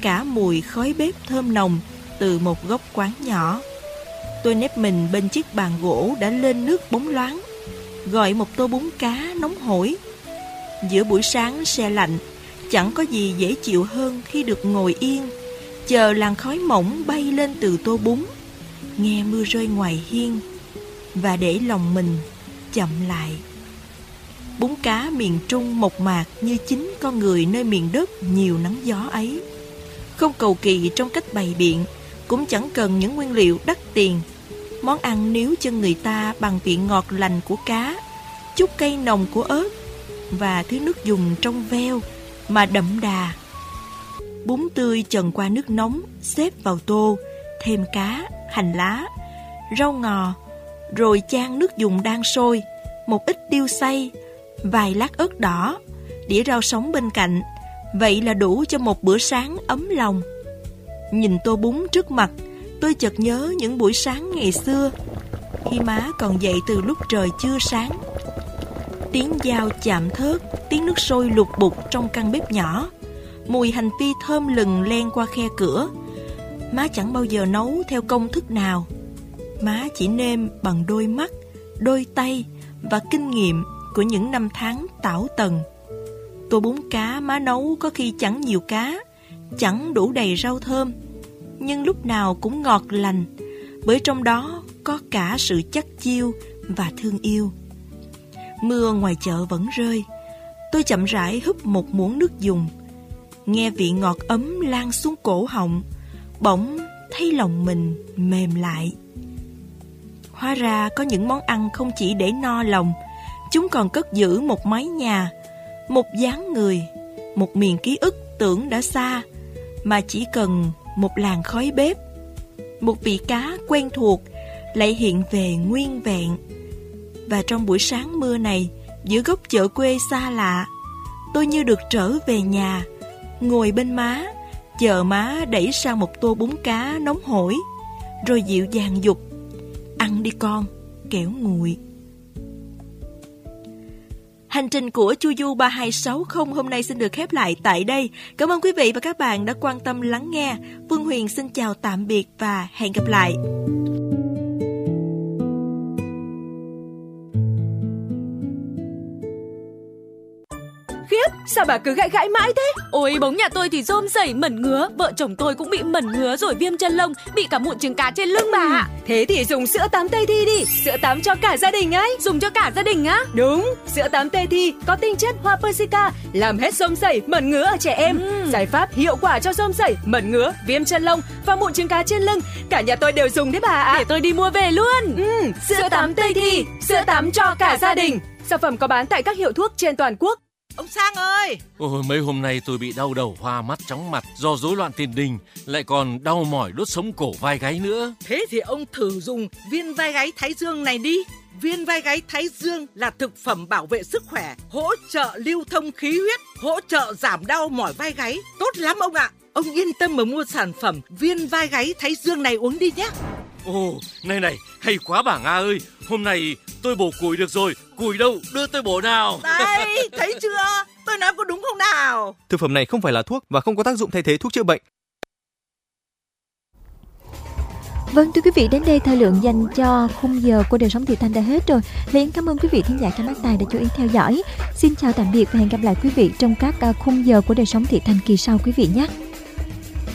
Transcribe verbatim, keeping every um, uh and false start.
cả mùi khói bếp thơm nồng từ một góc quán nhỏ. Tôi nép mình bên chiếc bàn gỗ đã lên nước bóng loáng, gọi một tô bún cá nóng hổi. Giữa buổi sáng se lạnh, chẳng có gì dễ chịu hơn khi được ngồi yên, chờ làn khói mỏng bay lên từ tô bún, nghe mưa rơi ngoài hiên, và để lòng mình chậm lại. Bún cá miền Trung mộc mạc như chính con người nơi miền đất nhiều nắng gió ấy. Không cầu kỳ trong cách bày biện, cũng chẳng cần những nguyên liệu đắt tiền. Món ăn níu chân người ta bằng vị ngọt lành của cá, chút cây nồng của ớt, và thứ nước dùng trong veo mà đậm đà. Bún tươi chần qua nước nóng, xếp vào tô, thêm cá, hành lá, rau ngò, rồi chan nước dùng đang sôi, một ít tiêu xay, vài lát ớt đỏ, đĩa rau sống bên cạnh. Vậy là đủ cho một bữa sáng ấm lòng. Nhìn tô bún trước mặt, tôi chợt nhớ những buổi sáng ngày xưa, khi má còn dậy từ lúc trời chưa sáng. Tiếng dao chạm thớt, tiếng nước sôi lục bục trong căn bếp nhỏ, mùi hành phi thơm lừng len qua khe cửa. Má chẳng bao giờ nấu theo công thức nào. Má chỉ nêm bằng đôi mắt, đôi tay và kinh nghiệm của những năm tháng tảo tần. Tô bún cá má nấu có khi chẳng nhiều cá, chẳng đủ đầy rau thơm, nhưng lúc nào cũng ngọt lành, bởi trong đó có cả sự chắc chiêu và thương yêu. Mưa ngoài chợ vẫn rơi. Tôi chậm rãi húp một muỗng nước dùng, nghe vị ngọt ấm lan xuống cổ họng, bỗng thấy lòng mình mềm lại. Hóa ra có những món ăn không chỉ để no lòng, chúng còn cất giữ một mái nhà, một dáng người, một miền ký ức tưởng đã xa, mà chỉ cần một làn khói bếp, một vị cá quen thuộc lại hiện về nguyên vẹn. Và trong buổi sáng mưa này, giữa góc chợ quê xa lạ, tôi như được trở về nhà, ngồi bên má, chờ má đẩy sang một tô bún cá nóng hổi, rồi dịu dàng giục: "Ăn đi con, kẻo nguội." Hành trình của Chu Du ba hai sáu không hôm nay xin được khép lại tại đây. Cảm ơn quý vị và các bạn đã quan tâm lắng nghe. Phương Huyền xin chào tạm biệt và hẹn gặp lại. Khiếp, sao bà cứ gãi gãi mãi thế? Ôi, bóng nhà tôi thì rôm rẩy mẩn ngứa, vợ chồng tôi cũng bị mẩn ngứa rồi viêm chân lông, bị cả mụn trứng cá trên lưng bà ạ. Thế thì dùng sữa tắm Tây Thi đi, sữa tắm cho cả gia đình ấy. Dùng cho cả gia đình á? Đúng, sữa tắm Tây Thi có tinh chất hoa persica, làm hết rôm rẩy, mẩn ngứa ở trẻ em. Ừ. Giải pháp hiệu quả cho rôm rẩy, mẩn ngứa, viêm chân lông và mụn trứng cá trên lưng. Cả nhà tôi đều dùng đấy bà ạ. Để tôi đi mua về luôn. Ừ, sữa, sữa tắm Tây Thi, sữa tắm cho cả gia đình. Sản phẩm có bán tại các hiệu thuốc trên toàn quốc. Ông Sang ơi! Ôi, mấy hôm nay tôi bị đau đầu, hoa mắt, chóng mặt do rối loạn tiền đình, lại còn đau mỏi đốt sống cổ vai gáy nữa. Thế thì ông thử dùng viên vai gáy Thái Dương này đi. Viên vai gáy Thái Dương là thực phẩm bảo vệ sức khỏe, hỗ trợ lưu thông khí huyết, hỗ trợ giảm đau mỏi vai gáy. Tốt lắm ông ạ! Ông yên tâm mà mua sản phẩm viên vai gáy Thái Dương này uống đi nhé. Ồ, này này, hay quá bà Nga ơi! Hôm nay tôi bổ củi được rồi, củi đâu, đưa tôi bổ nào. Đây, thấy chưa? Tôi nói có đúng không nào? Thực phẩm này không phải là thuốc và không có tác dụng thay thế thuốc chữa bệnh. Vâng, thưa quý vị, đến đây thời lượng dành cho khung giờ của Đời Sống Thị Thanh đã hết rồi. Liên cảm ơn quý vị thính giả trong bác tài đã chú ý theo dõi. Xin chào tạm biệt và hẹn gặp lại quý vị trong các khung giờ của Đời Sống Thị Thanh kỳ sau quý vị nhé.